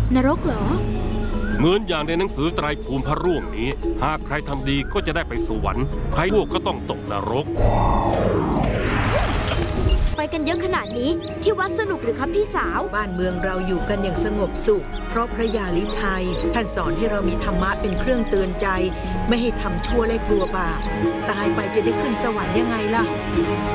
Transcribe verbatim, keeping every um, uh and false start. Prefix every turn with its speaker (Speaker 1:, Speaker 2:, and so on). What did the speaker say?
Speaker 1: นรกเหรอ
Speaker 2: เหมือนอย่างในหนังสือไตรภูมิพระร่วงนี้หากใครทำดีก็จะได้ไปสวรรค์ใครชั่วก็ต้องตกนรก
Speaker 1: ไปกันเยอะขนาดนี้ที่วัดสนุกหรือครับพี่สาว
Speaker 3: บ้านเมืองเราอยู่กันอย่างสงบสุขเพราะพระยาลิไทยท่านสอนให้เรามีธรรมะเป็นเครื่องเตือนใจ ไม่ให้ทำชั่วและกลัวบาปตายไปจะได้ขึ้นสวรรค์ยังไงล่ะ